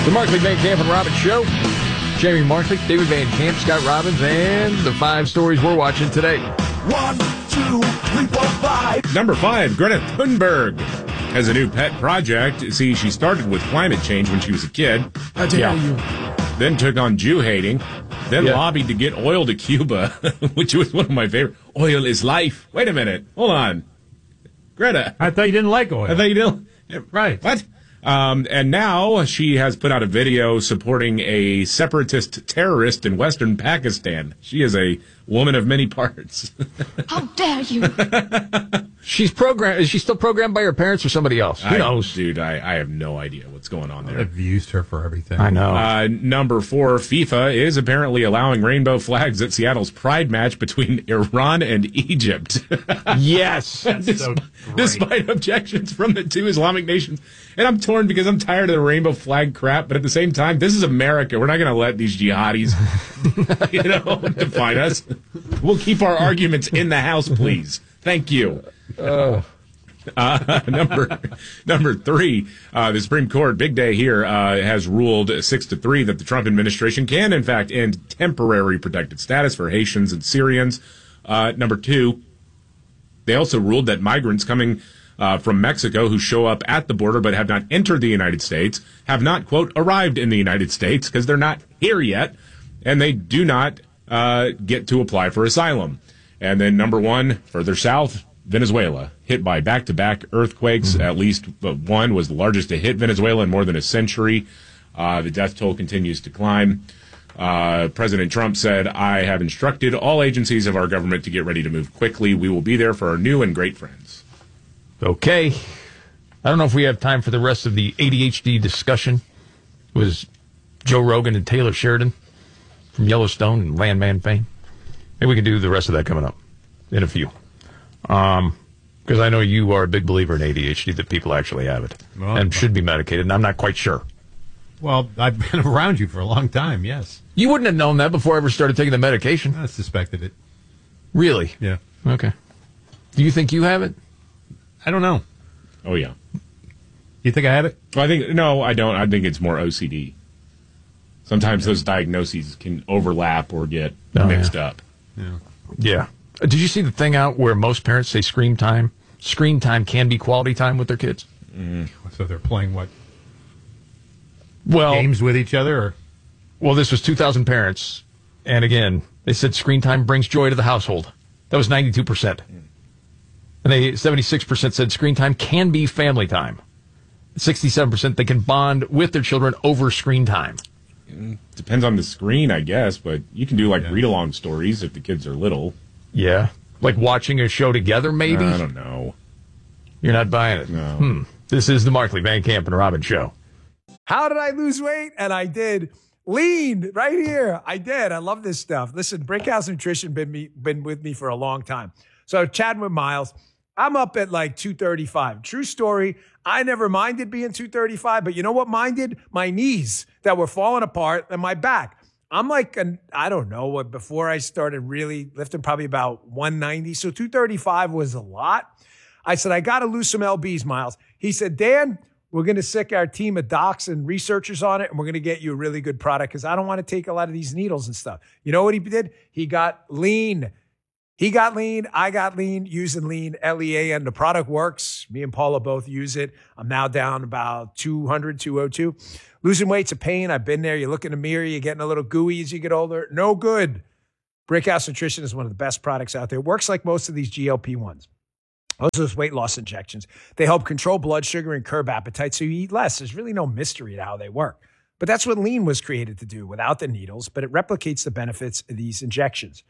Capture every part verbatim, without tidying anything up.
The Markley, Van Camp, and Robbins Show. Jamie Markley, David Van Camp, Scott Robbins, and the five stories we're watching today. One, two, three, four, five. Number five, Greta Thunberg has a new pet project. See, she started with climate change when she was a kid. How dare Yeah. you? Then took on Jew hating. Then Yeah. lobbied to get oil to Cuba, which was one of my favorite. Oil is life. Wait a minute. Hold on. Greta. I thought you didn't like oil. I thought you didn't. Right. What? Um, and now she has put out a video supporting a separatist terrorist in western Pakistan. She is a woman of many parts. How dare you? She's programmed. Is she still programmed by her parents or somebody else? Who I- knows? Dude, I, I have no idea what's going on there. I've used her for everything. I know. Uh, number four, FIFA is apparently allowing rainbow flags at Seattle's Pride match between Iran and Egypt. Yes. That's so great. Despite objections from the two Islamic nations. And I'm torn because I'm tired of the rainbow flag crap, but at the same time, this is America. We're not going to let these jihadis, you know, define us. We'll keep our arguments in the house, please. Thank you. Uh, Uh, number number three, uh, the Supreme Court, big day here, uh, has ruled six to three that the Trump administration can, in fact, end temporary protected status for Haitians and Syrians. Uh, number two, they also ruled that migrants coming uh, from Mexico who show up at the border but have not entered the United States have not, quote, arrived in the United States because they're not here yet, and they do not uh, get to apply for asylum. And then number one, further south, Venezuela, hit by back-to-back earthquakes. Mm-hmm. At least one was the largest to hit Venezuela in more than a century. Uh, the death toll continues to climb. Uh, President Trump said, I have instructed all agencies of our government to get ready to move quickly. We will be there for our new and great friends. okay. I don't know if we have time for the rest of the A D H D discussion. It was Joe Rogan and Taylor Sheridan from Yellowstone and Landman fame. Maybe we can do the rest of that coming up in a few. Um, because I know you are a big believer in A D H D, that people actually have it Well, and should be medicated, and I'm not quite sure. Well, I've been around you for a long time, yes. You wouldn't have known that before I ever started taking the medication. I suspected it. Really? Yeah. Okay. Do you think you have it? I don't know. Oh, yeah. You think I have it? Well, I think, no, I don't. I think it's more O C D. Sometimes those diagnoses can overlap or get Oh, mixed yeah. up. Yeah. Yeah. Uh, Did you see the thing out where most parents say screen time? Screen time can be quality time with their kids. So they're playing what? Well, Games with each other? Or? well, this was two thousand parents, and again, they said screen time brings joy to the household. That was ninety-two percent. And they seventy-six percent said screen time can be family time. sixty-seven percent they can bond with their children over screen time. Depends on the screen, I guess, but you can do like Yeah. read-along stories if the kids are little. Yeah. Like watching a show together, maybe? I don't know. You're not buying it. No. Hmm. This is the Markley, Van Camp, and Robbins Show. How did I lose weight? And I did. Lean right here. I did. I love this stuff. Listen, Brickhouse Nutrition been me been with me for a long time. So chatting with Miles, I'm up at like two thirty-five. True story. I never minded being two thirty-five, but you know what minded? My knees that were falling apart and my back. I'm like, an, I don't know what, before I started really lifting, probably about one ninety. So two thirty-five was a lot. I said, I got to lose some L Bs, Miles. He said, Dan, we're going to sick our team of docs and researchers on it, and we're going to get you a really good product because I don't want to take a lot of these needles and stuff. You know what he did? He got lean. He got lean. I got lean using lean, L E A N. The product works. Me and Paula both use it. I'm now down about two hundred, two oh two. Losing weight's a pain. I've been there. You look in the mirror, you're getting a little gooey as you get older. No good. Brickhouse Nutrition is one of the best products out there. It works like most of these G L P ones. Those are those weight loss injections. They help control blood sugar and curb appetite so you eat less. There's really no mystery to how they work. But that's what lean was created to do without the needles, but it replicates the benefits of these injections.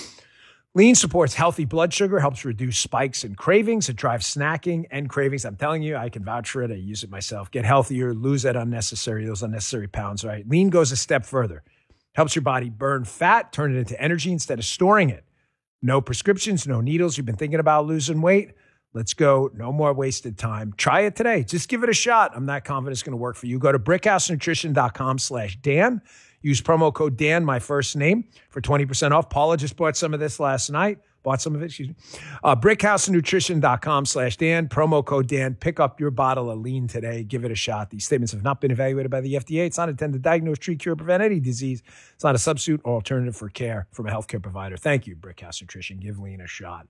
Lean supports healthy blood sugar, helps reduce spikes and cravings. It drives snacking and cravings. I'm telling you, I can vouch for it. I use it myself. Get healthier, lose that unnecessary, those unnecessary pounds, right? Lean goes a step further. Helps your body burn fat, turn it into energy instead of storing it. No prescriptions, no needles. You've been thinking about losing weight? Let's go. No more wasted time. Try it today. Just give it a shot. I'm not confident it's going to work for you. Go to brickhousenutrition.com slash Dan. Use promo code Dan, my first name, for twenty percent off. Paula just bought some of this last night. Bought some of it, excuse me. Uh, brickhousenutrition.com slash Dan, promo code Dan. Pick up your bottle of lean today. Give it a shot. These statements have not been evaluated by the F D A. It's not intended to diagnose, treat, cure, prevent any disease. It's not a substitute or alternative for care from a healthcare provider. Thank you, Brickhouse Nutrition. Give lean a shot.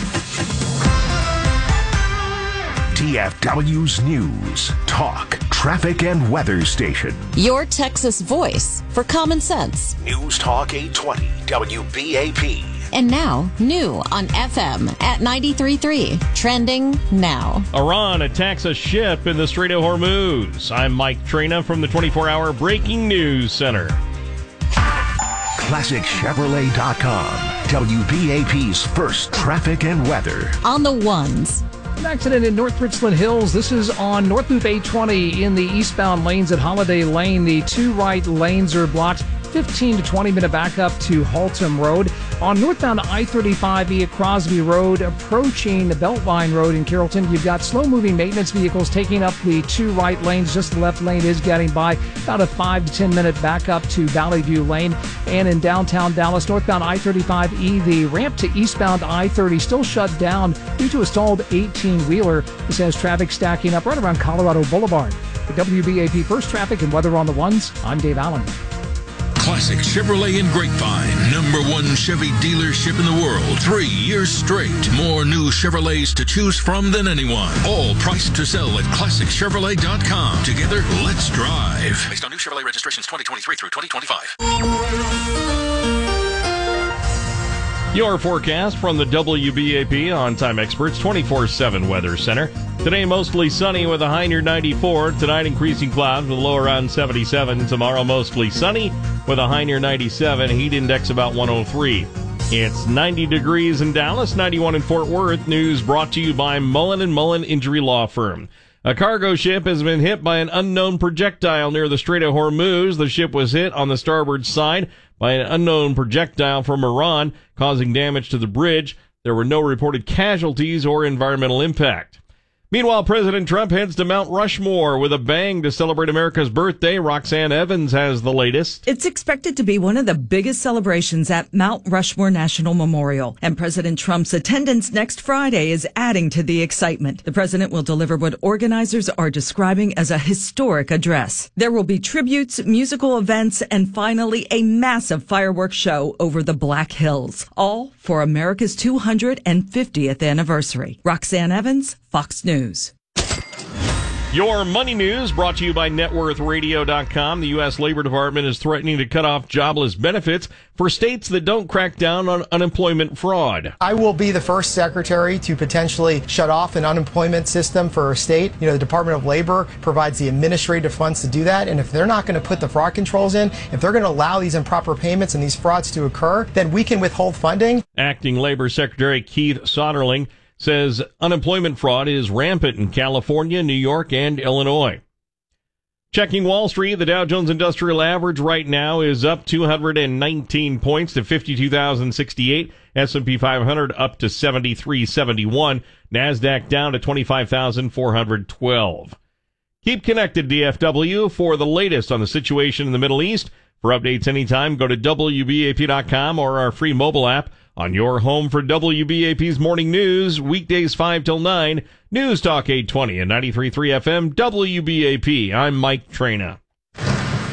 T F W's News, Talk, Traffic, and Weather Station. Your Texas voice for common sense. News Talk eight twenty, W B A P. And now, new on F M at ninety-three point three. Trending now. Iran attacks a ship in the Strait of Hormuz. I'm Mike Trina from the twenty-four hour Breaking News Center. Classic Chevrolet dot com, W B A P's first traffic and weather. On the ones. An accident in North Richland Hills. This is on North Loop eight twenty in the eastbound lanes at Holiday Lane. The two right lanes are blocked. fifteen to twenty minute backup to Haltom Road. On northbound I thirty-five via Crosby Road, approaching Beltline Road in Carrollton, you've got slow-moving maintenance vehicles taking up the two right lanes. Just the left lane is getting by. About a five to ten minute backup to Valley View Lane. And in downtown Dallas, northbound I thirty-five E, the ramp to eastbound I thirty still shut down due to a stalled eighteen-wheeler. This has traffic stacking up right around Colorado Boulevard. The W B A P First Traffic and Weather on the Ones, I'm Dave Allen. Classic Chevrolet in Grapevine, number one Chevy dealership in the world, three years straight. More new Chevrolets to choose from than anyone. All priced to sell at classic chevrolet dot com. Together, let's drive. Based on new Chevrolet registrations twenty twenty-three through twenty twenty-five. Your forecast from the W B A P On-Time Experts twenty-four seven Weather Center. Today, mostly sunny with a high near ninety-four. Tonight, increasing clouds with a low around seventy-seven. Tomorrow, mostly sunny with a high near ninety-seven. Heat index about one oh three. It's ninety degrees in Dallas, ninety-one in Fort Worth. News brought to you by Mullen and Mullen Injury Law Firm. A cargo ship has been hit by an unknown projectile near the Strait of Hormuz. The ship was hit on the starboard side by an unknown projectile from Iran, causing damage to the bridge. There were no reported casualties or environmental impact. Meanwhile, President Trump heads to Mount Rushmore with a bang to celebrate America's birthday. Roxanne Evans has the latest. It's expected to be one of the biggest celebrations at Mount Rushmore National Memorial, and President Trump's attendance next Friday is adding to the excitement. The president will deliver what organizers are describing as a historic address. There will be tributes, musical events, and finally a massive fireworks show over the Black Hills, all for America's two hundred fiftieth anniversary. Roxanne Evans, Fox News. Your money news brought to you by net worth radio dot com. The U S Labor Department is threatening to cut off jobless benefits for states that don't crack down on unemployment fraud. I will be the first secretary to potentially shut off an unemployment system for a state. You know, the Department of Labor provides the administrative funds to do that. And if they're not going to put the fraud controls in, if they're going to allow these improper payments and these frauds to occur, then we can withhold funding. Acting Labor Secretary Keith Soderling says unemployment fraud is rampant in California, New York, and Illinois. Checking Wall Street, the Dow Jones Industrial Average right now is up two hundred nineteen points to fifty-two thousand sixty-eight. S and P five hundred up to seventy-three seventy-one. NASDAQ down to twenty-five thousand four hundred twelve. Keep connected, D F W, for the latest on the situation in the Middle East. For updates anytime, go to W B A P dot com or our free mobile app. On your home for W B A P's Morning News, weekdays five till nine, News Talk eight twenty and ninety-three point three F M, W B A P. I'm Mike Trina.